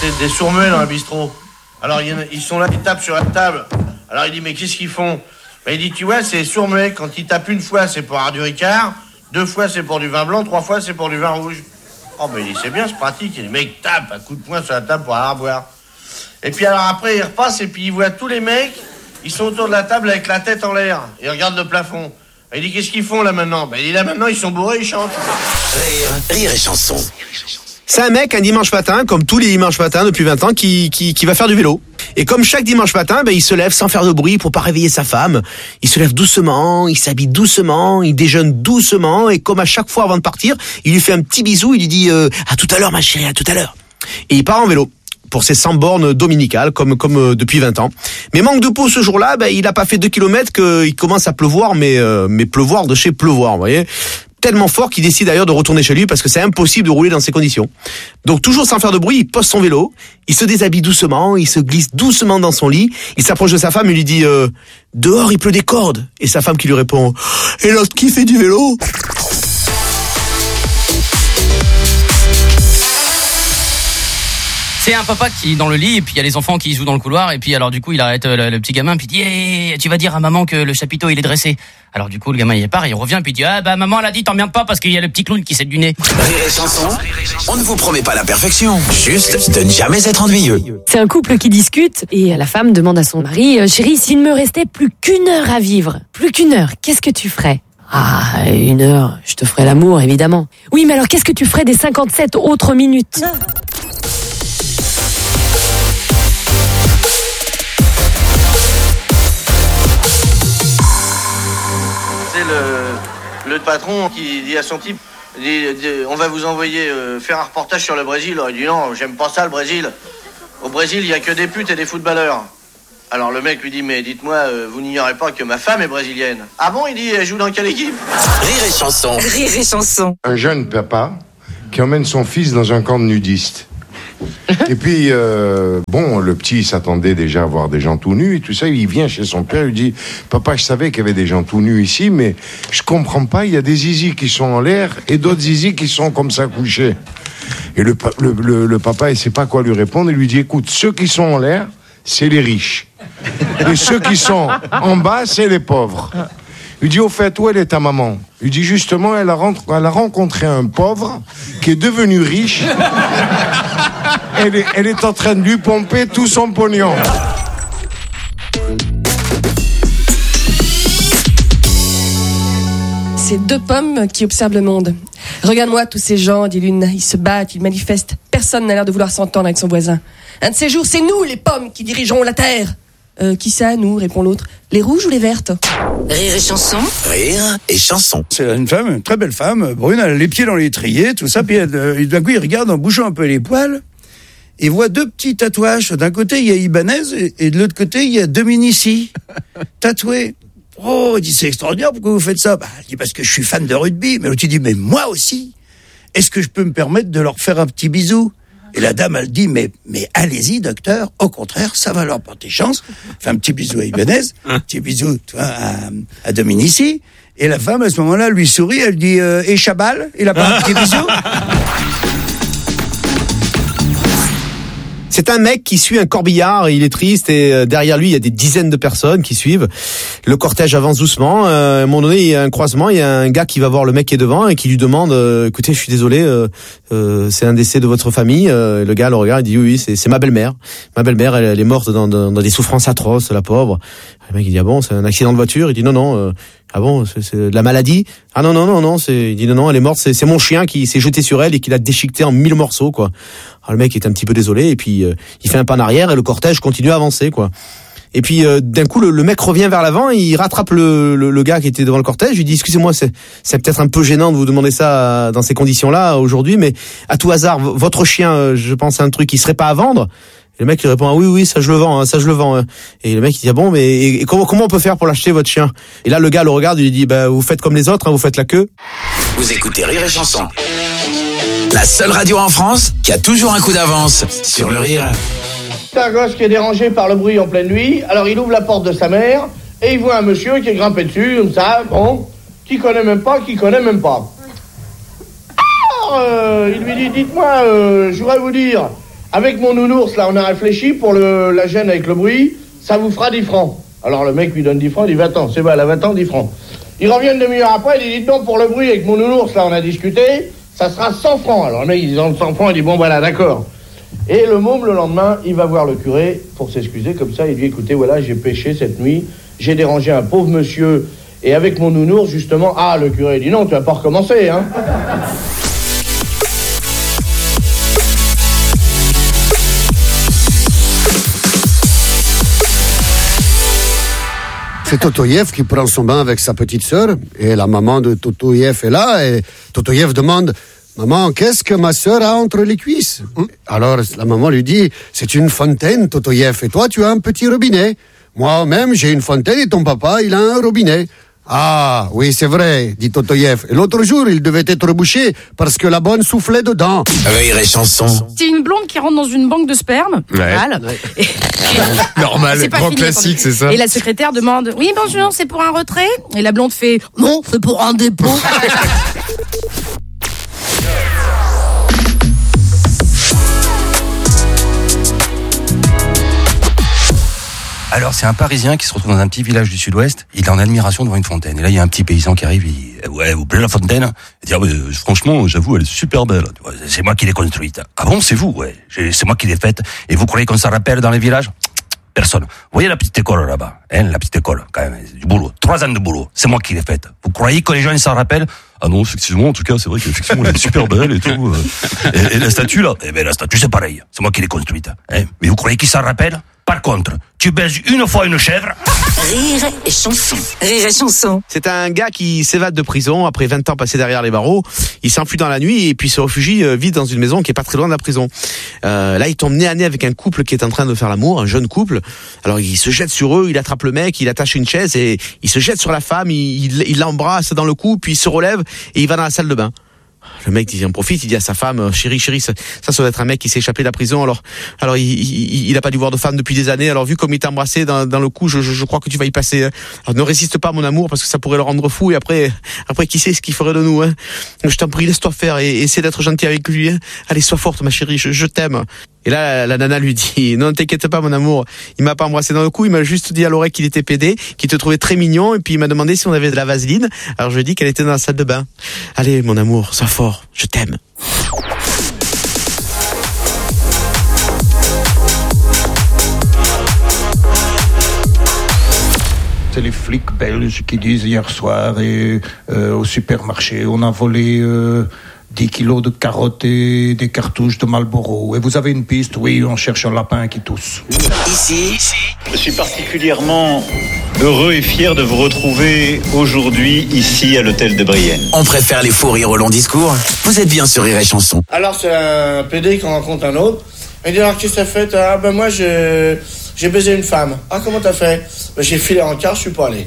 des sourds-muets dans un bistrot. Alors ils sont là, ils tapent sur la table. Alors il dit mais qu'est-ce qu'ils font? Ben, il dit tu vois c'est sourds-muets, quand ils tapent une fois c'est pour avoir du Ricard, 2 fois c'est pour du vin blanc, 3 fois c'est pour du vin rouge. Oh ben il dit c'est bien, c'est pratique. Et les mecs tapent un coup de poing sur la table pour avoir à boire. Et puis alors après ils repassent et puis ils voient tous les mecs, ils sont autour de la table avec la tête en l'air. Ils regardent le plafond. Et il dit qu'est-ce qu'ils font là maintenant? Ben il dit là maintenant ils sont bourrés, ils chantent. Rire et chanson. C'est un mec, un dimanche matin, comme tous les dimanches matins depuis 20 ans, qui va faire du vélo. Et comme chaque dimanche matin, il se lève sans faire de bruit pour pas réveiller sa femme. Il se lève doucement, il s'habille doucement, il déjeune doucement. Et comme à chaque fois avant de partir, il lui fait un petit bisou, il lui dit à tout à l'heure ma chérie, à tout à l'heure. Et il part en vélo pour ses 100 bornes dominicales, comme depuis 20 ans. Mais manque de peau ce jour-là, il a pas fait 2 kilomètres qu'il commence à pleuvoir, mais pleuvoir de chez pleuvoir, vous voyez. Tellement fort qu'il décide d'ailleurs de retourner chez lui parce que c'est impossible de rouler dans ces conditions. Donc toujours sans faire de bruit, il pose son vélo, il se déshabille doucement, il se glisse doucement dans son lit, il s'approche de sa femme et lui dit dehors il pleut des cordes. Et sa femme qui lui répond et l'autre qui fait du vélo? C'est un papa qui est dans le lit et puis il y a les enfants qui jouent dans le couloir et puis alors du coup il arrête le petit gamin puis il dit hey, tu vas dire à maman que le chapiteau il est dressé. Alors du coup le gamin il part, il revient puis il dit maman elle a dit t'emmerdes pas parce qu'il y a le petit clown qui s'est du nez. Rire et chanson, on ne vous promet pas la perfection, juste de ne jamais être ennuyeux. C'est un couple qui discute et la femme demande à son mari chérie, s'il me restait plus qu'1 heure à vivre, plus qu'1 heure, qu'est-ce que tu ferais? 1 heure, je te ferais l'amour évidemment. Oui mais alors qu'est-ce que tu ferais des 57 autres minutes? C'est le patron qui dit à son type, on va vous envoyer faire un reportage sur le Brésil. Alors il dit non, j'aime pas ça le Brésil. Au Brésil, il y a que des putes et des footballeurs. Alors le mec lui dit mais dites-moi, vous n'ignorez pas que ma femme est brésilienne. Ah bon? Il dit elle joue dans quelle équipe? Rire et chanson. Rire et chanson. Un jeune papa qui emmène son fils dans un camp de nudistes. Et puis, le petit s'attendait déjà à voir des gens tout nus et tout ça. Il vient chez son père, il dit « Papa, je savais qu'il y avait des gens tout nus ici, mais je comprends pas, il y a des zizis qui sont en l'air et d'autres zizis qui sont comme ça couchés. » Et le papa, il sait pas quoi lui répondre. Il lui dit « Écoute, ceux qui sont en l'air, c'est les riches. Et ceux qui sont en bas, c'est les pauvres. » Il dit, au fait, où elle est ta maman? Il dit, justement, elle a rencontré un pauvre qui est devenu riche. Elle est en train de lui pomper tout son pognon. C'est 2 pommes qui observent le monde. Regarde-moi tous ces gens, dit l'une, ils se battent, ils manifestent. Personne n'a l'air de vouloir s'entendre avec son voisin. Un de ces jours, c'est nous, les pommes, qui dirigerons la terre. Qui ça, nous, répond l'autre. Les rouges ou les vertes? Rire et chanson. Rire et chanson. C'est une femme, une très belle femme, brune, elle a les pieds dans l'étrier, tout ça, puis d'un coup, il regarde en bougeant un peu les poils, et voit 2 petits tatouages. D'un côté, il y a Ibanez, et de l'autre côté, il y a Dominici, tatoués. Oh, il dit, c'est extraordinaire, pourquoi vous faites ça? Il dit, parce que je suis fan de rugby. Mais l'autre, il dit, mais moi aussi. Est-ce que je peux me permettre de leur faire un petit bisou? Et la dame, elle dit, mais allez-y, docteur. Au contraire, ça va leur porter chance. Fait un petit bisou à Ibanez, un petit bisou à Dominici. Et la femme, à ce moment-là, lui sourit, elle dit, et Chabal, il a pas un petit bisou? C'est un mec qui suit un corbillard, il est triste et derrière lui il y a des dizaines de personnes qui suivent. Le cortège avance doucement. À un moment donné il y a un croisement, il y a un gars qui va voir le mec qui est devant et qui lui demande écoutez, je suis désolé, c'est un décès de votre famille. Le gars le regarde, il dit oui, c'est ma belle-mère. Ma belle-mère, elle est morte dans des souffrances atroces, la pauvre. Le mec il dit ah bon, c'est un accident de voiture? Il dit non. Ah bon, c'est de la maladie? Ah non, il dit non, elle est morte, c'est mon chien qui s'est jeté sur elle et qui l'a déchiquetée en 1000 morceaux, quoi. Alors le mec est un petit peu désolé et puis il fait un pas en arrière et le cortège continue à avancer, quoi. Et puis d'un coup le mec revient vers l'avant, et il rattrape le gars qui était devant le cortège, il lui dit excusez-moi, c'est peut-être un peu gênant de vous demander ça dans ces conditions-là aujourd'hui, mais à tout hasard, votre chien, je pense à un truc qui serait pas à vendre? Et le mec il répond ah oui ça je le vends. Et le mec il dit ah bon mais et comment on peut faire pour l'acheter votre chien? Et là le gars le regarde, il lui dit bah vous faites comme les autres, vous faites la queue. Vous écoutez Rire et chanson. La seule radio en France qui a toujours un coup d'avance sur le rire. C'est un gosse qui est dérangé par le bruit en pleine nuit, alors il ouvre la porte de sa mère et il voit un monsieur qui est grimpé dessus comme ça, bon, qui connaît même pas. Alors il lui dit dites-moi, je voudrais vous dire, avec mon nounours, là, on a réfléchi pour la gêne avec le bruit, ça vous fera 10 francs. Alors le mec lui donne 10 francs, il dit, va-t'en, c'est bon, là, va-t'en, 10 francs. Il revient une demi-heure après, il dit, non, pour le bruit avec mon nounours, là, on a discuté, ça sera 100 francs. Alors le mec, il dit, 100 francs, il dit, bon, voilà, d'accord. Et le môme, le lendemain, il va voir le curé pour s'excuser, comme ça, il dit, écoutez, voilà, j'ai péché cette nuit, j'ai dérangé un pauvre monsieur, et avec mon nounours, justement, ah, le curé dit, non, tu vas pas recommencer, hein. C'est Totoyev qui prend son bain avec sa petite sœur, et la maman de Totoyev est là, et Totoyev demande, maman, qu'est-ce que ma sœur a entre les cuisses? Alors la maman lui dit, c'est une fontaine, Totoyev, et toi tu as un petit robinet. Moi-même j'ai une fontaine et ton papa il a un robinet. Ah, oui, c'est vrai, dit Totoyev. Et l'autre jour, il devait être bouché parce que la bonne soufflait dedans. Rire et chanson. C'est une blonde qui rentre dans une banque de sperme. Normal. Ouais. Normal, grand classique, c'est ça. Et la secrétaire demande, oui, bonjour, c'est pour un retrait? Et la blonde fait, non, c'est pour un dépôt. Alors, c'est un Parisien qui se retrouve dans un petit village du Sud-Ouest. Il est en admiration devant une fontaine. Et là, il y a un petit paysan qui arrive. Il dit, ouais, vous plaît la fontaine? Il dit, ah, franchement, j'avoue, elle est super belle. C'est moi qui l'ai construite. Ah bon, c'est vous? Ouais, c'est moi qui l'ai faite. Et vous croyez qu'on s'en rappelle dans les villages? Personne. Vous voyez la petite école là-bas, hein, la petite école, quand même, du boulot. 3 ans de boulot. C'est moi qui l'ai faite. Vous croyez que les gens ils s'en rappellent? Ah non, effectivement, en tout cas, c'est vrai qu'effectivement, elle est super belle et tout. Et la statue là, eh ben la statue c'est pareil. C'est moi qui l'ai construite. Hein. Mais vous croyez qu'ils s'en rappellent? Par contre, tu baises une fois une chèvre. Rire et chanson. Rire et chanson. C'est un gars qui s'évade de prison après 20 ans passés derrière les barreaux. Il s'enfuit dans la nuit et puis se réfugie vite dans une maison qui est pas très loin de la prison. Là, il tombe nez à nez avec un couple qui est en train de faire l'amour, un jeune couple. Alors, il se jette sur eux, il attrape le mec, il attache une chaise et il se jette sur la femme, il l'embrasse dans le cou, puis il se relève et il va dans la salle de bain. Le mec, il en profite, il dit à sa femme, chérie, ça doit être un mec qui s'est échappé de la prison, alors il a pas dû voir de femme depuis des années, alors vu comme il t'a embrassé dans le cou, je crois que tu vas y passer. Alors ne résiste pas, mon amour, parce que ça pourrait le rendre fou, et après, qui sait ce qu'il ferait de nous, hein. Je t'en prie, laisse-toi faire, et essaie d'être gentil avec lui, hein. Allez, sois forte, ma chérie, je t'aime. Et là, la nana lui dit, non, t'inquiète pas, mon amour, il m'a pas embrassé dans le cou, il m'a juste dit à l'oreille qu'il était pédé, qu'il te trouvait très mignon, et puis il m'a demandé si on avait de la vaseline. Alors je lui ai dit qu'elle était dans la salle de bain. Allez, mon amour, sois fort, je t'aime. C'est les flics belges qui disent hier soir au supermarché, on a volé 10 kilos de carottes et des cartouches de Marlboro. Et vous avez une piste? Oui, on cherche un lapin qui tousse. Ici, je suis particulièrement heureux et fier de vous retrouver aujourd'hui ici à l'hôtel de Brienne. On préfère les faux rires au long discours. Vous êtes bien sur Rire et Chanson. Alors c'est un PD qui rencontre un autre. Il dit, alors qu'est-ce que t'as fait? Ah ben moi j'ai baisé une femme. Ah, comment t'as fait? Ben, j'ai filé en quart, je suis pas allé.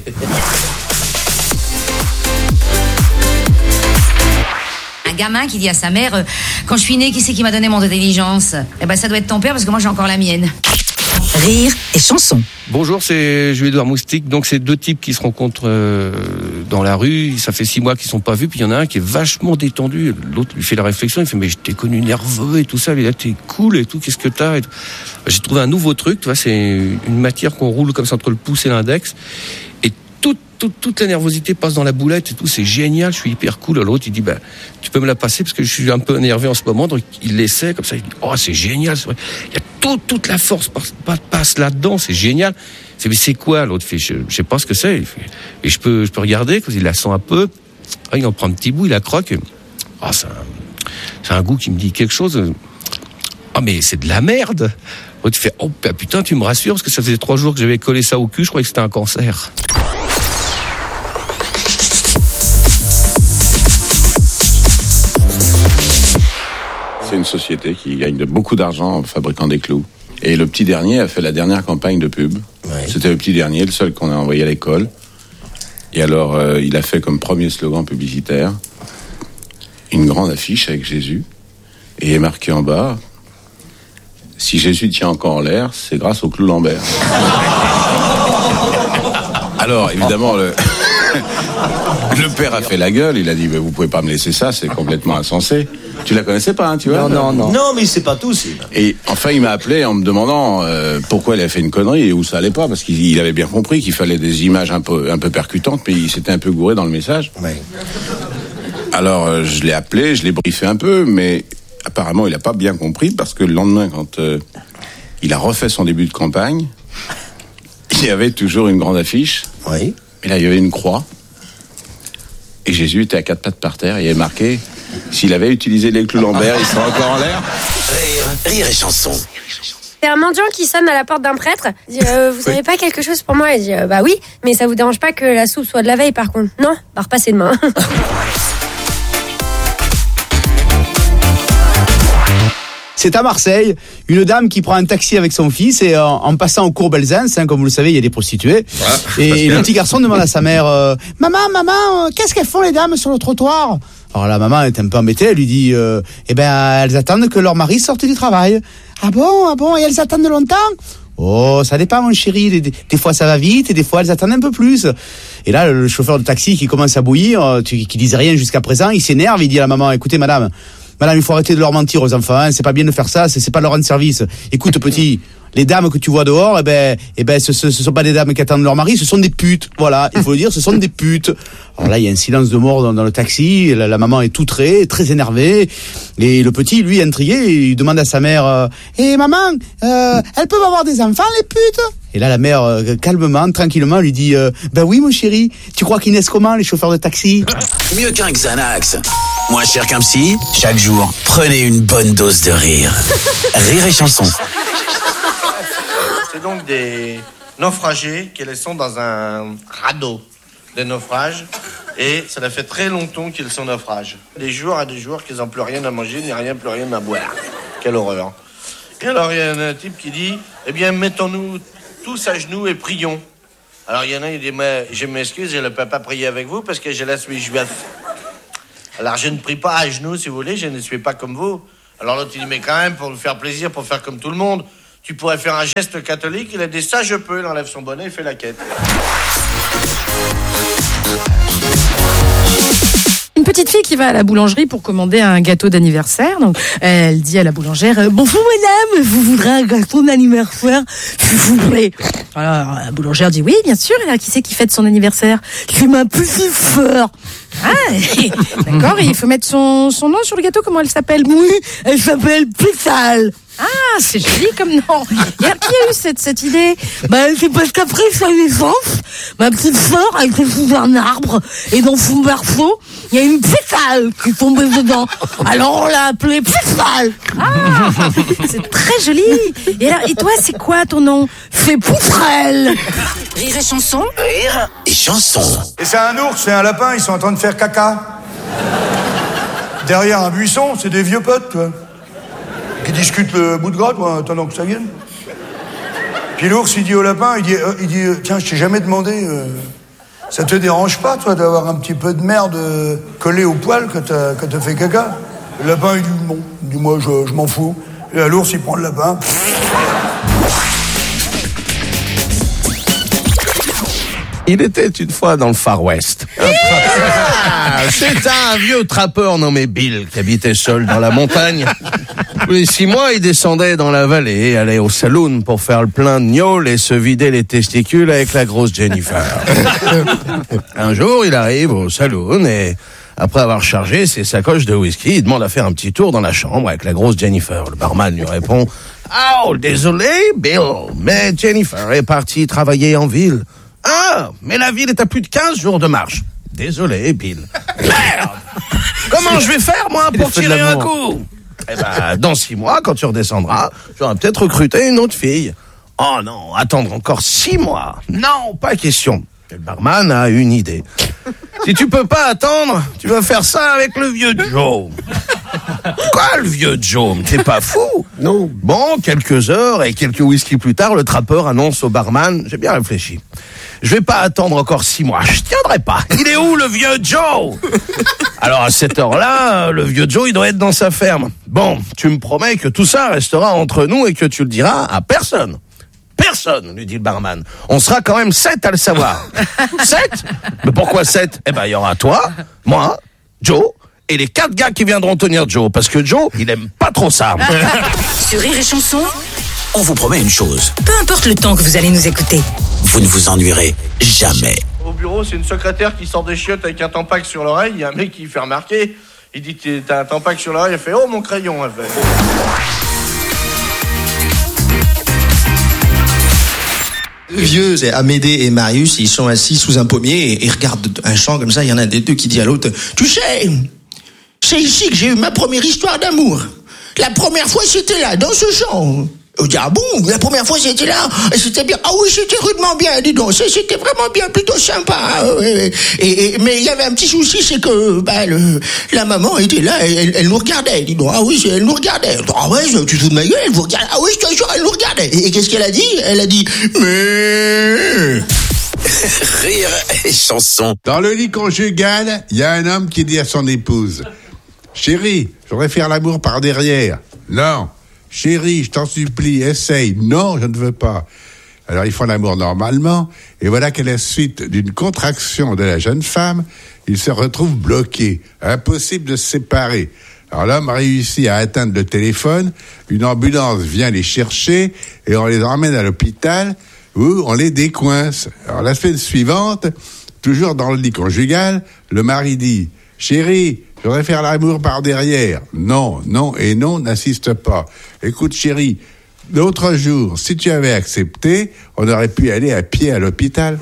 Un gamin qui dit à sa mère, quand je suis né, qui c'est qui m'a donné mon intelligence? Eh ben ça doit être ton père parce que moi j'ai encore la mienne. Rire et chanson. Bonjour, c'est Jules-Édouard Moustique. Donc c'est 2 types qui se rencontrent dans la rue. Ça fait 6 mois qu'ils sont pas vus. Puis il y en a un qui est vachement détendu. L'autre lui fait la réflexion. Il fait, mais je t'ai connu nerveux et tout ça. Mais là t'es cool et tout. Qu'est-ce que t'as? J'ai trouvé un nouveau truc. Tu vois, c'est une matière qu'on roule comme ça entre le pouce et l'index. Et toute la nervosité passe dans la boulette et tout. C'est génial. Je suis hyper cool. Alors l'autre il dit, bah tu peux me la passer parce que je suis un peu énervé en ce moment. Donc il l'essaie comme ça. Il dit, oh c'est génial. C'est vrai. Il y a toute la force passe là-dedans, c'est génial. Mais c'est quoi? L'autre fait, je sais pas ce que c'est. Et je peux regarder, quand il la sent un peu. Ah, il en prend un petit bout, il la croque. Ah, c'est un goût qui me dit quelque chose. Ah, mais c'est de la merde. L'autre fait, oh putain, tu me rassures, parce que ça faisait 3 jours que j'avais collé ça au cul, je croyais que c'était un cancer. C'est une société qui gagne beaucoup d'argent en fabriquant des clous. Et le petit dernier a fait la dernière campagne de pub. Ouais. C'était le petit dernier, le seul qu'on a envoyé à l'école. Et alors, il a fait comme premier slogan publicitaire une grande affiche avec Jésus. Et il est marqué en bas, si Jésus tient encore en l'air, c'est grâce au clou Lambert. Alors, évidemment, Le père a fait la gueule, il a dit, mais vous pouvez pas me laisser ça, c'est complètement insensé. Tu la connaissais pas, hein, tu vois? Non. Non, mais c'est pas tout, c'est... Et enfin, il m'a appelé en me demandant pourquoi il avait fait une connerie et où ça allait pas, parce qu'il avait bien compris qu'il fallait des images un peu percutantes, mais il s'était un peu gouré dans le message. Ouais. Alors, je l'ai appelé, je l'ai briefé un peu, mais apparemment, il a pas bien compris, parce que le lendemain, quand il a refait son début de campagne, il y avait toujours une grande affiche. Oui. Et là, il y avait une croix. Et Jésus était à 4 pattes par terre. Il y avait marqué, s'il avait utilisé les clous Lambert, il serait encore en l'air. Rire et chanson. C'est un mendiant qui sonne à la porte d'un prêtre. Il dit, vous avez pas quelque chose pour moi? Il dit, bah oui, mais ça vous dérange pas que la soupe soit de la veille par contre? Non, bah repassez demain. C'est à Marseille, une dame qui prend un taxi avec son fils et en passant au cours Belzins, comme vous le savez, il y a des prostituées. Et le petit garçon demande à sa mère, maman, qu'est-ce qu'elles font les dames sur le trottoir? Alors la maman est un peu embêtée, elle lui dit, elles attendent que leur mari sorte du travail. Ah bon, et elles attendent longtemps? Oh, ça dépend, mon chéri. Des fois, ça va vite et des fois, elles attendent un peu plus. Et là, le chauffeur de taxi qui commence à bouillir, qui disait rien jusqu'à présent, il s'énerve, il dit à la maman, écoutez, madame, il faut arrêter de leur mentir aux enfants, hein. C'est pas bien de faire ça, c'est pas leur rendre service. Écoute, petit, les dames que tu vois dehors, ce sont pas des dames qui attendent leur mari, ce sont des putes. Voilà, il faut le dire, ce sont des putes. Alors là, il y a un silence de mort dans le taxi, la maman est outrée, très énervée, et le petit, lui, intrigué, il demande à sa mère, maman, elles peuvent avoir des enfants, les putes? Et là, la mère, calmement, tranquillement, lui dit, oui, mon chéri, tu crois qu'ils naissent comment, les chauffeurs de taxi? Mieux qu'un Xanax. Moins cher qu'un psy, chaque jour, prenez une bonne dose de rire. Rire et chanson. C'est donc des naufragés qui sont dans un radeau de naufrage et ça fait très longtemps qu'ils sont naufrages. Des jours qu'ils n'ont plus rien à manger, ni plus rien à boire. Quelle horreur. Et alors il y a un type qui dit, mettons-nous tous à genoux et prions. Alors il y en a, il dit, mais je m'excuse, je ne peux pas prier avec vous parce que je suis juif. Alors je ne prie pas à genoux, si vous voulez, je ne suis pas comme vous. Alors l'autre il dit, mais quand même, pour nous faire plaisir, pour faire comme tout le monde, tu pourrais faire un geste catholique. Il a dit, ça je peux, il enlève son bonnet et fait la quête. Une petite fille qui va à la boulangerie pour commander un gâteau d'anniversaire. Donc, elle dit à la boulangère, bonjour madame, vous voudrez un gâteau d'anniversaire, s'il vous plaît? Alors, la boulangère dit, oui, bien sûr. Et là, qui c'est qui fête son anniversaire? C'est ma petite sœur. Ah, d'accord, et il faut mettre son nom sur le gâteau. Comment elle s'appelle? Oui, elle s'appelle Pétale. Ah, c'est joli comme nom. Qui a eu cette idée? C'est parce qu'après sa naissance, ma petite sœur a été sous un arbre et dans son berceau, il y a une pétale qui est tombée dedans. Alors on l'a appelée Pétale. Ah, c'est très joli. Et toi, c'est quoi ton nom? C'est Poutrelle. Rire et chanson. Rire et chanson. Et c'est un ours et un lapin, ils sont en train de faire caca. Derrière un buisson, c'est des vieux potes, toi. Qui discutent le bout de gras, toi, attendant que ça vienne. Puis l'ours, il dit au lapin, il dit tiens, je t'ai jamais demandé, ça te dérange pas, toi, d'avoir un petit peu de merde collée au poil quand t'as fait caca? Le lapin, il dit non, il dit moi, je m'en fous. Et là, l'ours, il prend le lapin. Il était une fois dans le Far West. C'est un vieux trappeur nommé Bill qui habitait seul dans la montagne. Tous les 6 mois, il descendait dans la vallée et allait au saloon pour faire le plein de gnôle et se vider les testicules avec la grosse Jennifer. Un jour, il arrive au saloon et après avoir chargé ses sacoches de whisky, il demande à faire un petit tour dans la chambre avec la grosse Jennifer. Le barman lui répond « Oh, désolé, Bill, mais Jennifer est partie travailler en ville. » Ah, mais la ville est à plus de 15 jours de marche. Désolé, Bill. Merde! Comment je vais faire, moi, pour tirer un coup? Dans 6 mois, quand tu redescendras, j'aurai peut-être recruté une autre fille. Oh non, attendre encore 6 mois. Non, pas question. Et le barman a une idée. Si tu peux pas attendre, tu vas faire ça avec le vieux Joe. Quoi, le vieux Joe? T'es pas fou? Non. Bon, quelques heures et quelques whisky plus tard, le trappeur annonce au barman, j'ai bien réfléchi. Je vais pas attendre encore 6 mois, je tiendrai pas. Il est où, le vieux Joe? Alors, à cette heure-là, le vieux Joe, il doit être dans sa ferme. Bon, tu me promets que tout ça restera entre nous et que tu le diras à personne. personne, lui dit le barman. On sera quand même 7 à le savoir. 7 ? Mais pourquoi 7 ? Eh ben, il y aura toi, moi, Joe, et les 4 gars qui viendront tenir Joe. Parce que Joe, il aime pas trop ça. Sur Rire et Chanson, On vous promet une chose, peu importe le temps que vous allez nous écouter. vous ne vous ennuierez jamais. Au bureau, c'est une secrétaire qui sort des chiottes avec un tampac sur l'oreille. Il y a un mec qui fait remarquer. Il dit, t'as un tampac sur l'oreille. Elle fait, oh, mon crayon. Elle fait. Deux vieux, c'est Amédée et Marius, ils sont assis sous un pommier et ils regardent un champ comme ça. Il y en a un des deux qui dit à l'autre, tu sais, c'est ici que j'ai eu ma première histoire d'amour. La première fois, c'était là, dans ce champ. On dit, ah bon, la première fois, c'était là, et c'était bien. Ah oui, c'était rudement bien, dis donc, c'était vraiment bien, plutôt sympa. Mais il y avait un petit souci, c'est que la maman était là, elle nous regardait, dis donc. Ah oui, elle nous regardait. Ah ouais, tu te fous de ma gueule, elle vous regarde. Ah oui, je te jure, elle nous regardait. Et qu'est-ce qu'elle a dit? Elle a dit, mais... Rire et Chanson. Dans le lit conjugal, il y a un homme qui dit à son épouse, chérie, je voudrais faire l'amour par derrière. Non. Chérie, je t'en supplie, essaye. Non, je ne veux pas. Alors ils font l'amour normalement, et voilà qu'à la suite d'une contraction de la jeune femme, ils se retrouvent bloqués, impossible de se séparer. Alors l'homme réussit à atteindre le téléphone, une ambulance vient les chercher, et on les emmène à l'hôpital, où on les décoince. Alors la semaine suivante, toujours dans le lit conjugal, le mari dit, chérie, je voudrais faire l'amour par derrière. Non, non et non, n'insiste pas. Écoute chérie, l'autre jour, si tu avais accepté, on aurait pu aller à pied à l'hôpital.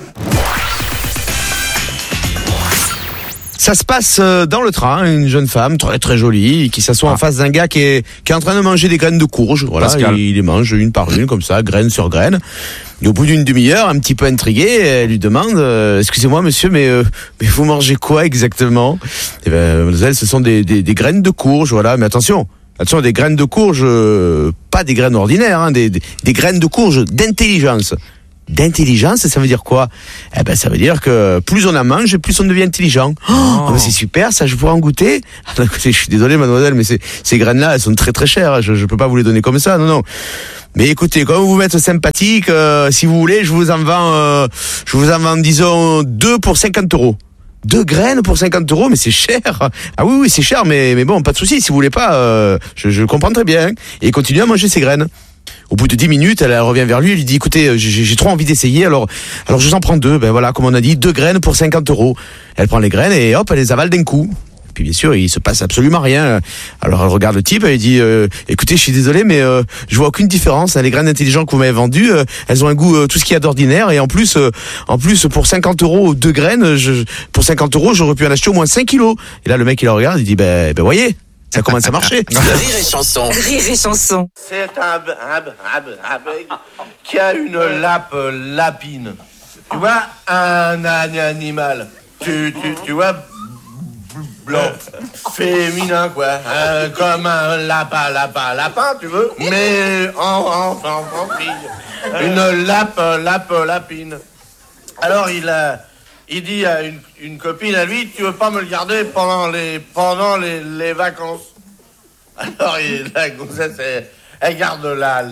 Ça se passe dans le train, une jeune femme très très jolie qui s'assoit en face d'un gars qui est en train de manger des graines de courge. Voilà, il les mange une par une comme ça, graine sur graine. Et au bout d'une demi-heure, un petit peu intriguée, elle lui demande excusez-moi monsieur, mais vous mangez quoi exactement? Eh ben mademoiselle, ce sont des graines de courge, voilà, mais attention, des graines de courge, pas des graines ordinaires, hein, des graines de courge d'intelligence. D'intelligence, ça veut dire quoi? Eh ben, ça veut dire que plus on en mange, plus on devient intelligent. Oh, ben c'est super, ça, je pourrais en goûter. Alors, écoutez, je suis désolé, mademoiselle, mais ces graines-là, elles sont très très chères. Je peux pas vous les donner comme ça, non. Mais écoutez, comme vous m'êtes sympathique, si vous voulez, je vous en vends, disons, 2 pour 50 €. 2 graines pour 50 €, mais c'est cher. Ah oui, c'est cher, mais bon, pas de souci. Si vous voulez pas, je comprends très bien. Et continue à manger ces graines. Au bout de 10 minutes, elle revient vers lui, elle lui dit, écoutez, j'ai trop envie d'essayer, alors je vous en prends 2. Ben voilà, comme on a dit, 2 graines pour 50 €. Elle prend les graines et hop, elle les avale d'un coup. Puis bien sûr, il se passe absolument rien. Alors elle regarde le type, elle dit, écoutez, je suis désolé, mais je vois aucune différence. Les graines intelligentes que vous m'avez vendues, elles ont un goût tout ce qu'il y a d'ordinaire. Et en plus, pour 50 €, 2 graines, pour 50 €, j'aurais pu en acheter au moins 5 kilos. Et là, le mec, il la regarde, il dit, ben voyez. Ça commence à marcher. Rire et Chanson. Rire et Chanson. C'est un bec qui a une lapine. Tu vois, un animal. Tu vois, blanc, féminin, quoi. Comme un lapin, tu veux. Mais en fille. Une lapine. Alors il dit à une copine à lui, tu veux pas me le garder pendant les vacances? Alors la gonzesse, elle garde la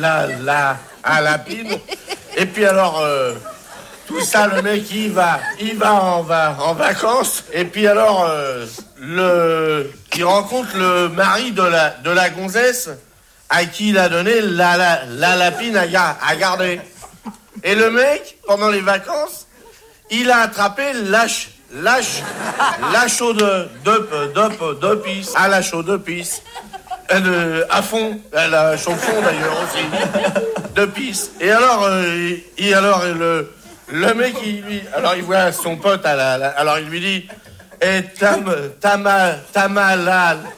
lapine. Et puis alors, tout ça, le mec, il va en vacances. Et puis alors, il rencontre le mari de la gonzesse à qui il a donné la lapine à garder. Et le mec, pendant les vacances, il a attrapé la chaude de pisse. À la chaude de pisse. À fond. Elle a chaud fond d'ailleurs aussi. De pisse. Et alors, le mec, il voit son pote alors il lui dit, t'as mal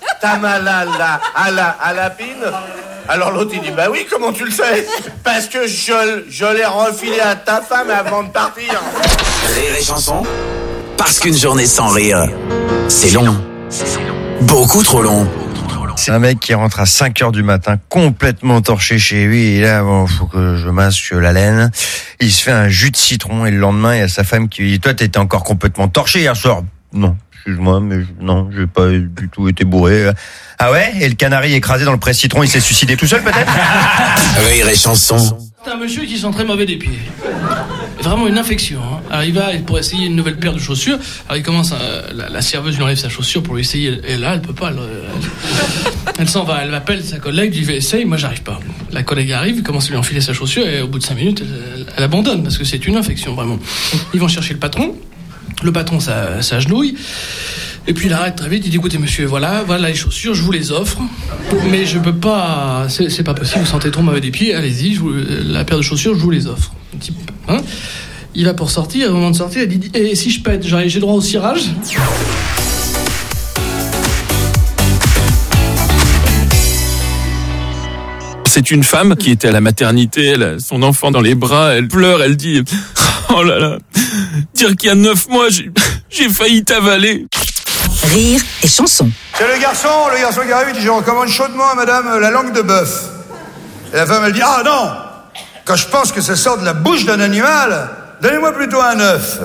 à la lapine. Alors l'autre il dit, bah oui, comment tu le sais? Parce que je l'ai refilé à ta femme avant de partir. Rire et Chanson. Parce qu'une journée sans rire, c'est long. Beaucoup trop long. C'est un mec qui rentre à 5h du matin, complètement torché chez lui, et là, bon, faut que je masque la laine. Il se fait un jus de citron, et le lendemain, il y a sa femme qui lui dit, toi, t'étais encore complètement torché hier soir. Non, excuse-moi, mais non, j'ai pas du tout été bourré. Ah ouais? Et le canari écrasé dans le presse citron, il s'est suicidé tout seul, peut-être? Rire et Chanson. c'est un monsieur qui sent très mauvais des pieds. Vraiment une infection. Hein. Alors il va pour essayer une nouvelle paire de chaussures. Alors il commence, la serveuse lui enlève sa chaussure pour lui essayer. Et là, elle peut pas. Elle s'en va, elle appelle sa collègue, lui dit essaye, moi j'arrive pas. La collègue arrive, il commence à lui enfiler sa chaussure et au bout de 5 minutes, elle abandonne parce que c'est une infection vraiment. Ils vont chercher le patron. Le patron s'agenouille. Et puis il arrête très vite, il dit écoutez monsieur, voilà les chaussures, je vous les offre, mais je peux pas, c'est pas possible, vous sentez trop mauvais des pieds, allez-y, la paire de chaussures, je vous les offre. Hein, il va pour sortir, au moment de sortir, il dit et si je pète, j'ai droit au cirage? C'est une femme qui était à la maternité, elle a son enfant dans les bras, elle pleure, elle dit oh là là, dire qu'il y a 9 mois, j'ai failli t'avaler. Rire et chanson. C'est le garçon qui arrive, il dit je recommande chaudement à madame la langue de bœuf. Et la femme elle dit ah non, quand je pense que ça sort de la bouche d'un animal, donnez-moi plutôt un œuf.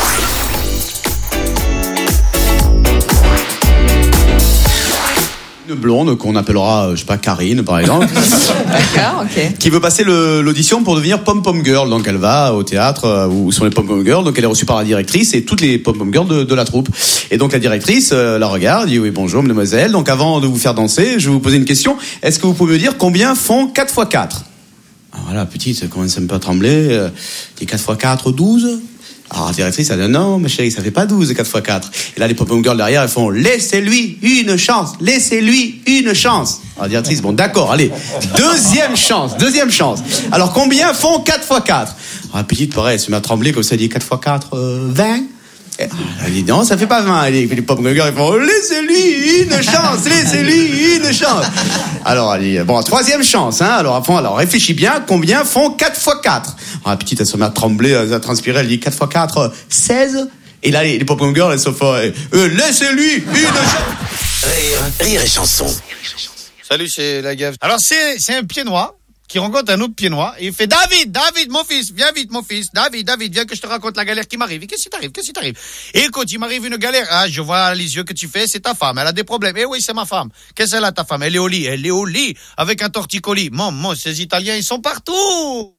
Une blonde qu'on appellera, je sais pas, Karine par exemple. D'accord, ok. Qui veut passer l'audition pour devenir pom-pom girl. Donc elle va au théâtre où sont les pom-pom girls. Donc elle est reçue par la directrice et toutes les pom-pom girls de la troupe. Et donc la directrice la regarde, dit oui bonjour mademoiselle. Donc avant de vous faire danser, je vais vous poser une question. Est-ce que vous pouvez me dire combien font 4 x 4 ? Alors voilà, petite, elle commence un peu à trembler. Dit 4 x 4, 12 ? Alors la directrice, elle dit non, ma chérie, ça fait pas 12, 4 x 4. Et là, les pom-pom girls derrière, elles font laissez-lui une chance, laissez-lui une chance. Alors la directrice, bon, d'accord, allez, deuxième chance. Alors combien font 4 x 4 Alors la petite, pareil, elle se met à trembler comme ça, elle dit 4 x 4, 20. Elle dit non, ça fait pas 20. Les pom-pom girls, ils font laissez-lui une chance, laissez-lui une chance. Alors elle dit bon, troisième chance, hein. Alors réfléchis bien, combien font 4 x 4 Alors la petite, elle se met à trembler, à transpirer, elle dit 4 x 4, 16. Et là, les pom-pom girls, elles se font laissez-lui une chance. Rire et chanson. Salut, c'est la gaffe. Alors c'est un pied noir qui rencontre un autre pied noir et il fait David, mon fils, viens vite mon fils, David, viens que je te raconte la galère qui m'arrive. Et qu'est-ce qui t'arrive Et écoute, il m'arrive une galère. Ah, je vois les yeux que tu fais, c'est ta femme, elle a des problèmes. Eh oui, c'est ma femme. Qu'est-ce qu'elle a ta femme? Elle est au lit avec un torticolis. Maman, ces Italiens, ils sont partout.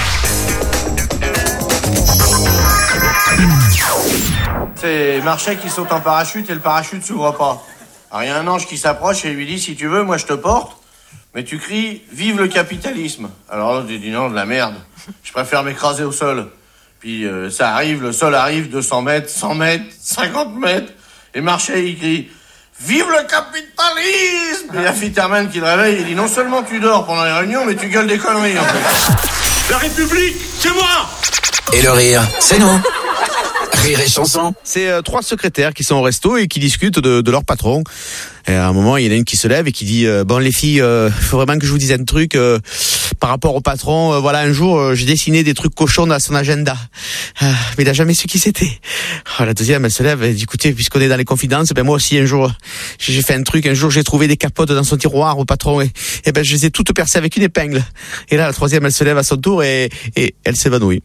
C'est Marchais qui saute en parachute et le parachute s'ouvre pas. Alors il y a un ange qui s'approche et lui dit si tu veux, moi je te porte. Mais tu cries « Vive le capitalisme !» Alors là, j'ai dit non, de la merde. Je préfère m'écraser au sol. Puis ça arrive, le sol arrive, 200 mètres, 100 mètres, 50 mètres. Et Marchais, il crie « Vive le capitalisme !» Et la Fitterman qui le réveille, il dit « Non seulement tu dors pendant les réunions, mais tu gueules des conneries en fait. » La République, c'est moi ! Et le rire, c'est nous. Rire et chanson. C'est 3 secrétaires qui sont au resto et qui discutent de leur patron. Et à un moment, il y en a une qui se lève et qui dit bon les filles, faut vraiment que je vous dise un truc par rapport au patron. Voilà, un jour, j'ai dessiné des trucs cochons dans son agenda, mais il n'a jamais su qui c'était. La deuxième, elle se lève et dit écoutez, puisqu'on est dans les confidences, ben moi aussi un jour, j'ai fait un truc. Un jour, j'ai trouvé des capotes dans son tiroir au patron et ben je les ai toutes percées avec une épingle. Et là, la troisième, elle se lève à son tour et elle s'évanouit.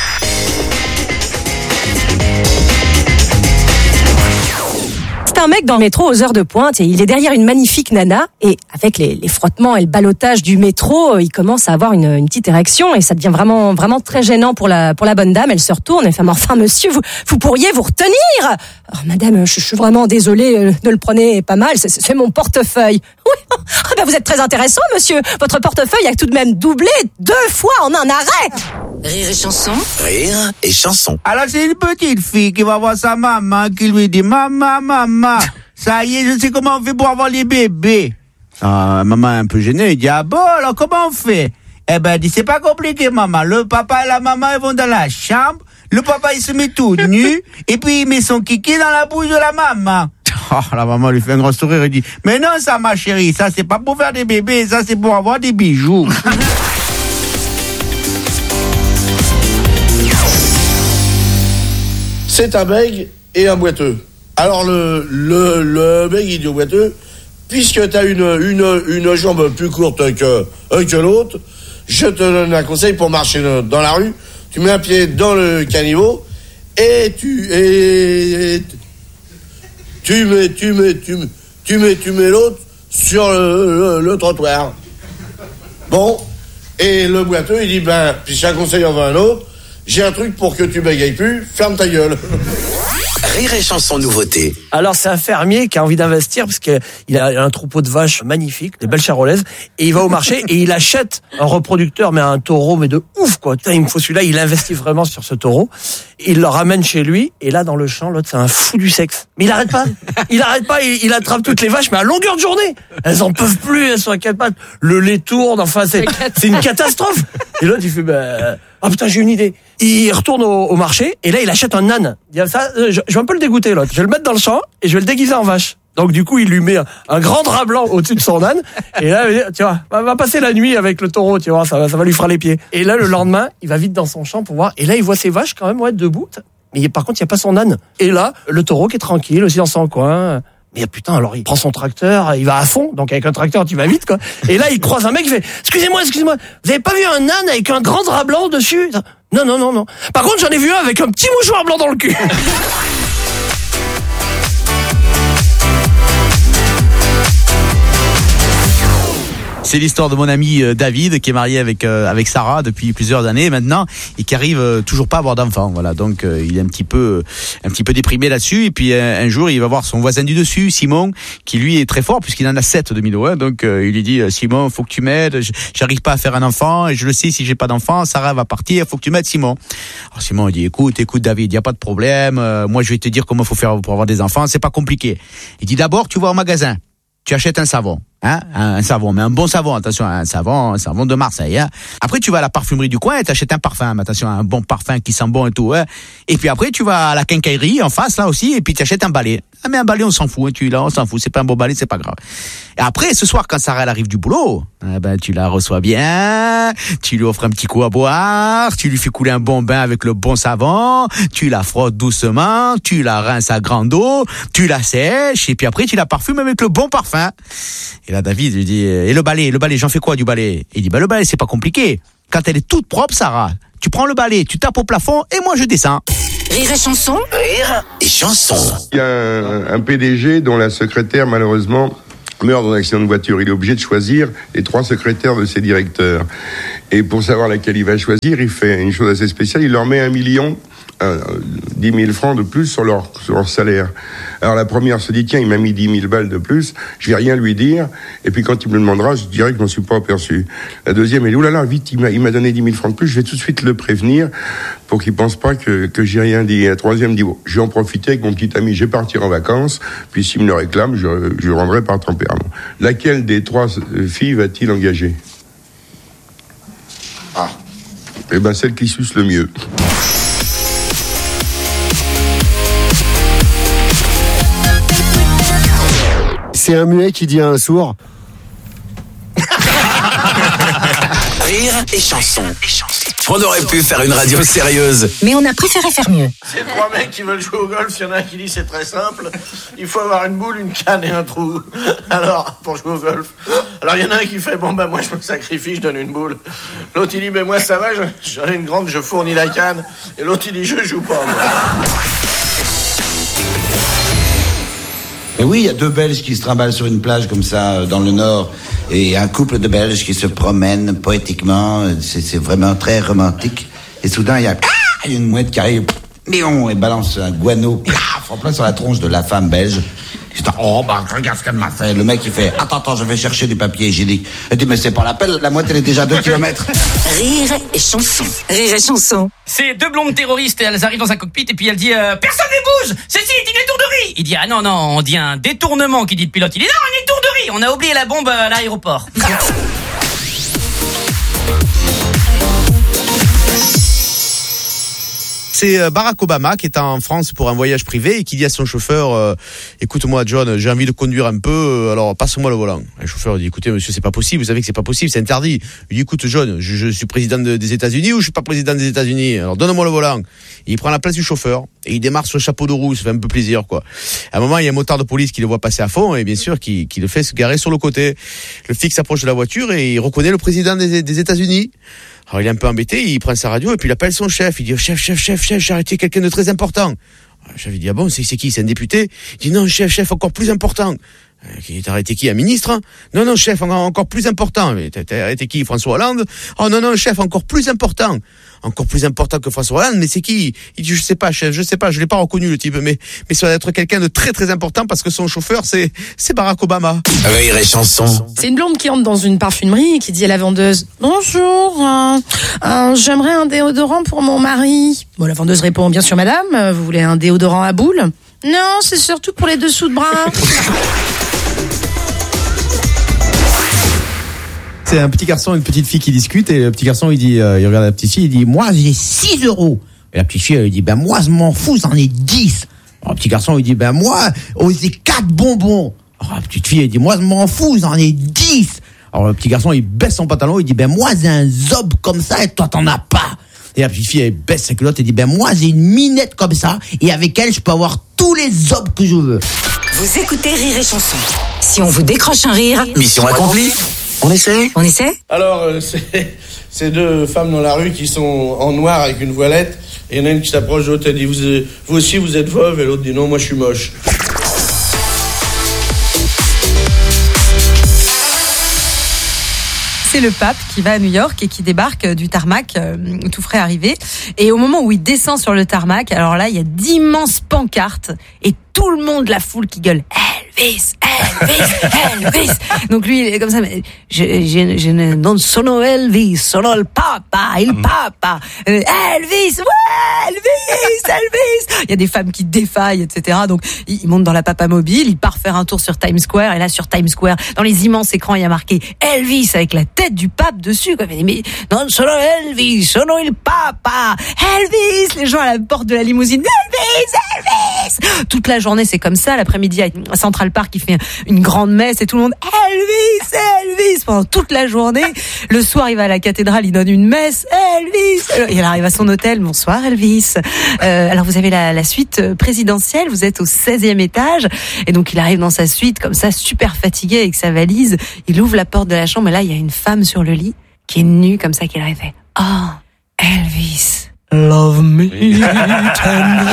C'est un mec dans le métro aux heures de pointe et il est derrière une magnifique nana et avec les frottements et le ballottage du métro, il commence à avoir une petite érection et ça devient vraiment très gênant pour la bonne dame. Elle se retourne et fait enfin monsieur, vous pourriez vous retenir. Oh, madame, je suis vraiment désolée, ne le prenez pas mal, c'est mon portefeuille. Oui, ben vous êtes très intéressant monsieur, votre portefeuille a tout de même doublé 2 fois en un arrêt. Rire et chanson. Rire et chanson. Alors c'est une petite fille qui va voir sa maman qui lui dit maman, ça y est, je sais comment on fait pour avoir les bébés. Maman est un peu gênée, il dit ah bon alors comment on fait? Eh ben elle dit c'est pas compliqué maman, le papa et la maman ils vont dans la chambre, le papa il se met tout nu et puis il met son kiki dans la bouche de la maman. La maman lui fait un grand sourire et dit mais non ça ma chérie, ça c'est pas pour faire des bébés, ça c'est pour avoir des bijoux. C'est un bègue et un boiteux. Alors le bègue il dit au boiteux, puisque t'as une jambe plus courte que l'autre, je te donne un conseil pour marcher dans la rue. Tu mets un pied dans le caniveau et tu mets l'autre sur le trottoir. Bon, Et le boiteux, il dit, puis si un conseil en veut un autre, j'ai un truc pour que tu bégayes plus, ferme ta gueule. Rire et chanson nouveauté. Alors c'est un fermier qui a envie d'investir parce qu'il a un troupeau de vaches magnifiques, des belles charolaises, et il va au marché et il achète un reproducteur, mais un taureau, mais de ouf quoi. Putain, il me faut celui-là, il investit vraiment sur ce taureau. Il le ramène chez lui et là dans le champ, l'autre c'est un fou du sexe. Mais il arrête pas, il attrape toutes les vaches, mais à longueur de journée. Elles en peuvent plus, elles sont à quatre pattes. Le lait tourne, enfin c'est une catastrophe. Et l'autre il fait ah putain, j'ai une idée. Il retourne au marché et là il achète un âne. Il dit ça, je vais un peu le dégoûter l'autre. Je vais le mettre dans le champ et je vais le déguiser en vache. Donc du coup il lui met un grand drap blanc au-dessus de son âne et là tu vois, va passer la nuit avec le taureau, tu vois, ça va lui faire les pieds. Et là le lendemain il va vite dans son champ pour voir et là il voit ses vaches quand même debout. Mais par contre il y a pas son âne. Et là le taureau qui est tranquille aussi dans son coin. Mais putain, alors il prend son tracteur, il va à fond, donc avec un tracteur tu vas vite quoi. Et là il croise un mec qui fait excusez-moi, vous avez pas vu un âne avec un grand drap blanc dessus? Non. Par contre j'en ai vu un avec un petit mouchoir blanc dans le cul. C'est l'histoire de mon ami David qui est marié avec Sarah depuis plusieurs années maintenant et qui arrive toujours pas à avoir d'enfant. Voilà, donc il est un petit peu déprimé là-dessus. Et puis un jour, il va voir son voisin du dessus, Simon, qui lui est très fort puisqu'il en a 7 de Milo. Hein, donc il lui dit Simon, faut que tu m'aides. J'arrive pas à faire un enfant et je le sais, si j'ai pas d'enfant, Sarah va partir. Faut que tu m'aides, Simon. Alors Simon il dit écoute David, y a pas de problème. Moi je vais te dire comment faut faire pour avoir des enfants. C'est pas compliqué. Il dit d'abord tu vas au magasin, tu achètes un savon. Hein, un savon, mais un bon savon, attention, un savon de Marseille. Hein. Après, tu vas à la parfumerie du coin et t'achètes un parfum, mais attention, un bon parfum qui sent bon et tout. Hein. Et puis après, tu vas à la quincaillerie en face, là aussi, et puis t'achètes un balai. Ah, mais un balai, on s'en fout, hein, on s'en fout, c'est pas un bon balai, c'est pas grave. Et après, ce soir, quand Sarah elle arrive du boulot, tu la reçois bien, tu lui offres un petit coup à boire, tu lui fais couler un bon bain avec le bon savon, tu la frottes doucement, tu la rinces à grande eau, tu la sèches, et puis après, tu la parfumes avec le bon parfum. Et là, David lui dit, et le balai, j'en fais quoi du balai? Il dit, le balai, c'est pas compliqué. Quand elle est toute propre, Sarah, tu prends le balai, tu tapes au plafond, et moi je descends. Rire et chanson. Rire et chanson. Il y a un PDG dont la secrétaire, malheureusement, meurt dans un accident de voiture. Il est obligé de choisir les 3 secrétaires de ses directeurs. Et pour savoir laquelle il va choisir, il fait une chose assez spéciale, il leur met 1 million, 10 000 francs de plus sur leur salaire. Alors la première se dit, tiens, il m'a mis 10 000 balles de plus, je vais rien lui dire, et puis quand il me le demandera, je dirai que je m'en suis pas aperçu. La deuxième, elle dit, oulala, vite, il m'a donné 10 000 francs de plus, je vais tout de suite le prévenir, pour qu'il pense pas que j'ai rien dit. Et la troisième dit, bon, je vais en profiter avec mon petit ami, je vais partir en vacances, puis s'il me le réclame, je rendrai par tempérament. Laquelle des 3 filles va-t-il engager? Eh ben, celle qui suce le mieux. C'est un muet qui dit à un sourd. Rire et chanson. On aurait pu faire une radio sérieuse. Mais on a préféré faire mieux. C'est 3 mecs qui veulent jouer au golf, il y en a un qui dit c'est très simple, il faut avoir une boule, une canne et un trou. Alors, pour jouer au golf. Alors il y en a un qui fait, moi je me sacrifie, je donne une boule. L'autre il dit, moi ça va, j'en ai une grande, je fournis la canne. Et l'autre il dit, je joue pas, moi. Mais oui, il y a 2 Belges qui se trimballent sur une plage comme ça, dans le Nord, et un couple de Belges qui se promènent poétiquement, c'est vraiment très romantique. Et soudain, il y a une mouette qui arrive, et balance un guano, en plein sur la tronche de la femme belge. Je dis, regarde ce qu'elle m'a fait. Le mec, il fait, attends, je vais chercher du papier hygiénique. Elle dit, mais c'est pas la peine, la mouette, elle est déjà 2 kilomètres. Rire et chanson. Rire et chanson. C'est 2 blondes terroristes, elles arrivent dans un cockpit et puis elle dit personne ne bouge, ceci est une étourderie. Il dit non, on dit un détournement, qui dit le pilote. Il dit non, une étourderie, on a oublié la bombe à l'aéroport. C'est Barack Obama qui est en France pour un voyage privé et qui dit à son chauffeur écoute-moi John, j'ai envie de conduire un peu, alors passe-moi le volant. Le chauffeur dit écoutez monsieur, c'est pas possible, vous savez que c'est pas possible, c'est interdit. Il dit écoute John, je suis président des États-Unis ou je suis pas président des États-Unis, alors donne-moi le volant. Et il prend la place du chauffeur et il démarre sur le chapeau de roue, ça fait un peu plaisir quoi. À un moment il y a un motard de police qui le voit passer à fond et bien sûr qui le fait se garer sur le côté. Le flic s'approche de la voiture et il reconnaît le président des États-Unis. Alors il est un peu embêté, il prend sa radio et puis il appelle son chef. Il dit chef, j'ai arrêté quelqu'un de très important. Le chef il dit ah bon, c'est qui, c'est un député? Il dit non chef, encore plus important. T'as arrêté qui, un ministre? Non, chef, encore plus important. Mais t'as arrêté qui, François Hollande? Oh non, chef, encore plus important que François Hollande. Mais c'est qui? Il dit, je sais pas, chef, je l'ai pas reconnu le type, mais ça doit être quelqu'un de très très important parce que son chauffeur c'est Barack Obama. Rire et chanson. C'est une blonde qui entre dans une parfumerie et qui dit à la vendeuse: bonjour, j'aimerais un déodorant pour mon mari. Bon, la vendeuse répond: bien sûr madame, vous voulez un déodorant à boule? Non, c'est surtout pour les dessous de bras. C'est un petit garçon et une petite fille qui discutent et le petit garçon il dit, il regarde la petite fille, il dit: moi j'ai 6 €. Et la petite fille elle dit: ben moi je m'en fous, j'en ai 10. Alors le petit garçon il dit: ben moi j'ai 4 bonbons. Alors la petite fille elle dit: moi je m'en fous, j'en ai 10. Alors le petit garçon il baisse son pantalon, il dit: ben moi j'ai un zob comme ça et toi t'en as pas. Et la petite fille elle baisse sa culotte et dit: ben moi j'ai une minette comme ça et avec elle je peux avoir tous les zobs que je veux. Vous écoutez Rire et Chanson. Si on vous décroche un rire, Mission accomplie. On essaie? Alors, c'est deux femmes dans la rue qui sont en noir avec une voilette. Et il y en a une qui s'approche de l'autre, elle dit: vous aussi, vous êtes veuve? Et l'autre dit: non, moi, je suis moche. C'est le pape qui va à New York et qui débarque du tarmac, tout frais arrivé. Et au moment où il descend sur le tarmac, alors là, il y a d'immenses pancartes et tout le monde, la foule qui gueule: Elvis, Elvis, Elvis. Donc lui, il est comme ça: mais je non sono Elvis, sono il papa, il papa. Elvis, ouais, Elvis. Il y a des femmes qui défaillent, etc. Donc il monte dans la papa mobile, il part faire un tour sur Times Square. Et là, sur Times Square, dans les immenses écrans, il y a marqué Elvis avec la tête du pape dessus. Mais non sono Elvis, sono il papa, Elvis. Les gens à la porte de la limousine: Elvis. Toute la journée, c'est comme ça. L'après-midi, à Central Park, il fait une grande messe et tout le monde: Elvis, pendant toute la journée. Le soir, il va à la cathédrale, il donne une messe: Elvis. Il arrive à son hôtel: bonsoir Elvis. Alors vous avez la suite présidentielle, vous êtes au 16e étage et donc il arrive dans sa suite comme ça, super fatigué avec sa valise. Il ouvre la porte de la chambre et là il y a une femme sur le lit qui est nue comme ça, qui arrive fait: oh Elvis, love me tender.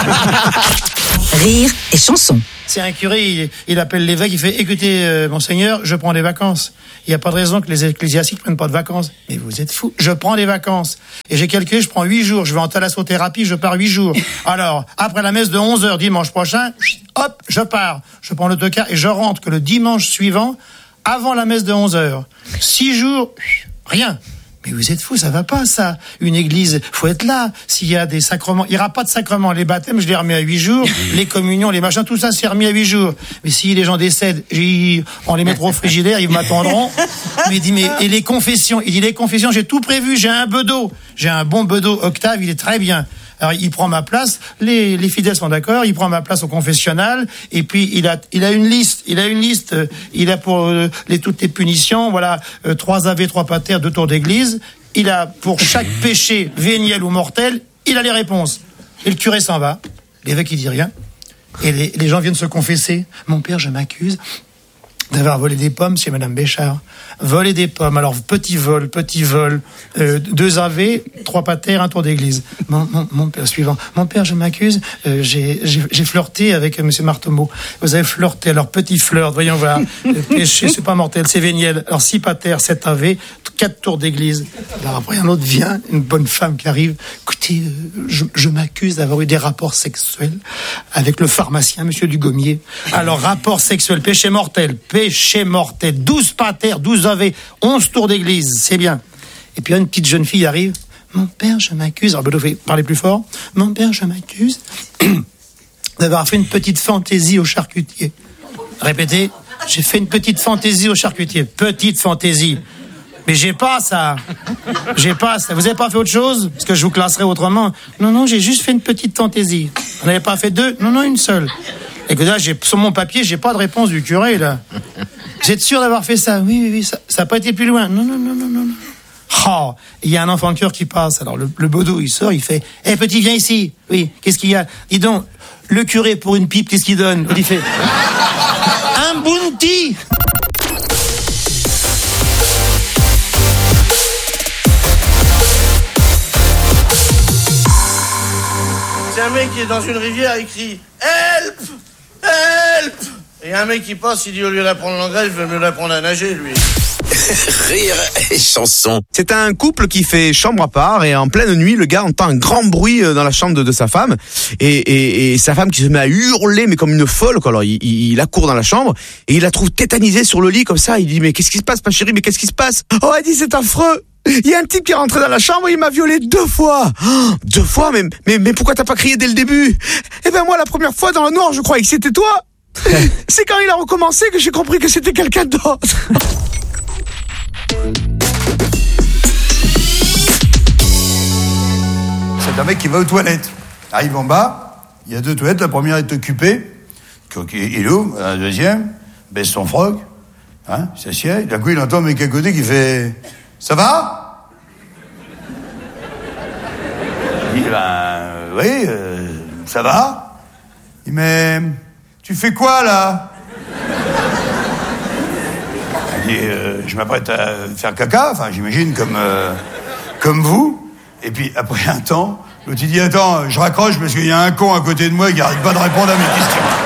Rire et Chanson. C'est un curé, il appelle l'évêque, il fait: écoutez, monseigneur, je prends des vacances. Il n'y a pas de raison que les ecclésiastiques ne prennent pas de vacances. Mais vous êtes fous, je prends des vacances. Et j'ai calculé, je prends 8 jours, je vais en thalassothérapie, je pars 8 jours. Alors, après la messe de 11h dimanche prochain, hop, je pars. Je prends l'autocar et je rentre que le dimanche suivant, avant la messe de 11h. 6 jours, rien. Mais vous êtes fous, ça va pas, ça. Une église, faut être là. S'il y a des sacrements, il n'y aura pas de sacrements. Les baptêmes, je les remets à 8 jours. Les communions, les machins, tout ça, c'est remis à 8 jours. Mais si les gens décèdent, on les mettra au frigidaire, ils m'attendront. Mais il dit: mais, et les confessions? Il dit: les confessions, j'ai tout prévu, j'ai un bedeau. J'ai un bon bedeau Octave, il est très bien. Alors, il prend ma place, les fidèles sont d'accord, il prend ma place au confessionnal, et puis il a une liste, il a pour toutes les punitions, voilà, 3 ave, 3 pater, 2 tours d'église, il a pour chaque péché, véniel ou mortel, il a les réponses. Et le curé s'en va, l'évêque il dit rien, et les gens viennent se confesser: mon père, je m'accuse d'avoir volé des pommes chez Madame Béchard. Voler des pommes. Alors, petit vol, 2 ave, 3 pater, 1 tour d'église. Mon père, suivant. Mon père, je m'accuse, j'ai flirté avec Monsieur Marteau. Vous avez flirté, alors petit flirt, voyons voir. Péché, c'est pas mortel, c'est véniel. Alors, 6 pater, 7 ave, 4 tours d'église. Alors après, un autre vient, une bonne femme qui arrive. Écoutez, je m'accuse d'avoir eu des rapports sexuels avec le pharmacien, Monsieur Dugommier. Alors, rapport sexuel, péché mortel, 12 pater, 12 ave, 11 tours d'église, c'est bien. Et puis une petite jeune fille arrive: mon père, je m'accuse. Alors Bedeau fait parler plus fort: mon père, je m'accuse d'avoir fait une petite fantaisie au charcutier. Répétez: j'ai fait une petite fantaisie au charcutier. Petite fantaisie. Mais j'ai pas ça. Vous avez pas fait autre chose? Parce que je vous classerai autrement. Non, j'ai juste fait une petite fantaisie. Vous n'avez pas fait 2? Non, une seule. Et que là, sur mon papier, j'ai pas de réponse du curé, là. Vous êtes sûr d'avoir fait ça? Oui, ça n'a pas été plus loin. Non. Oh, il y a un enfant de cœur qui passe. Alors, le bedeau, il sort, il fait: petit, viens ici. Oui, qu'est-ce qu'il y a? Dis donc, le curé, pour une pipe, qu'est-ce qu'il donne? Il fait: un bounty. C'est un mec qui est dans une rivière, il crie: help! Help! Et un mec qui passe, il dit au lieu d'apprendre l'anglais, je vais mieux l'apprendre à nager, lui. Rire et chanson. C'est un couple qui fait chambre à part et en pleine nuit, le gars entend un grand bruit dans la chambre de sa femme et sa femme qui se met à hurler mais comme une folle, quoi. Alors il accourt dans la chambre et il la trouve tétanisée sur le lit comme ça. Il dit mais qu'est-ce qui se passe, ma chérie, mais qu'est-ce qui se passe? Oh, elle dit c'est affreux. Il y a un type qui est rentré dans la chambre, il m'a violé 2 fois. 2 fois, mais pourquoi t'as pas crié dès le début? Eh ben moi la première fois dans le noir, je croyais que c'était toi. C'est quand il a recommencé que j'ai compris que c'était quelqu'un d'autre. C'est un mec qui va aux toilettes. Arrive en bas, il y a 2 toilettes, la première est occupée. Il ouvre, la deuxième, baisse son froc, hein, il s'assied. D'un coup, il entend un mec à côté qui fait « Ça va ?» Il dit « oui, ça va. » Il dit « Mais tu fais quoi, là ?» Il dit « Je m'apprête à faire caca, enfin, j'imagine, comme vous. » Et puis, après un temps, l'autre, il dit « Attends, je raccroche parce qu'il y a un con à côté de moi qui n'arrête pas de répondre à mes questions. »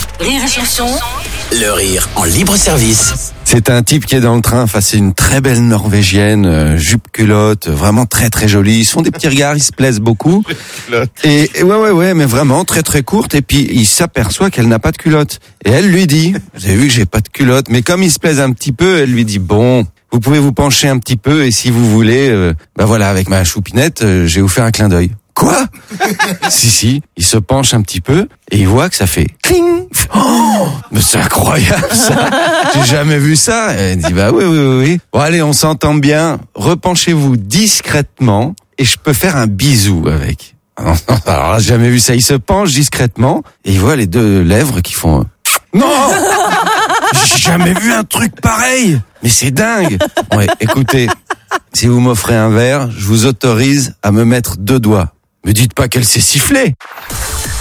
Rire et chanson. Le rire en libre service. C'est un type qui est dans le train, enfin c'est une très belle norvégienne, jupe culotte, vraiment très très jolie. Ils se font des petits regards, ils se plaisent beaucoup. Et ouais, mais vraiment très très courte. Et puis il s'aperçoit qu'elle n'a pas de culotte. Et elle lui dit, vous avez vu que j'ai pas de culotte. Mais comme il se plaise un petit peu, elle lui dit, bon, vous pouvez vous pencher un petit peu et si vous voulez, voilà, avec ma choupinette, je vais vous faire un clin d'œil. Quoi? Si, il se penche un petit peu et il voit que ça fait cling. Oh, mais c'est incroyable ça. J'ai jamais vu ça. Et elle dit bah oui. Bon allez, on s'entend bien. Repenchez-vous discrètement et je peux faire un bisou avec. Alors là, j'ai jamais vu ça. Il se penche discrètement et il voit les 2 lèvres qui font non. J'ai jamais vu un truc pareil. Mais c'est dingue. Ouais, écoutez, si vous m'offrez un verre, je vous autorise à me mettre 2 doigts. Me dites pas qu'elle s'est sifflée.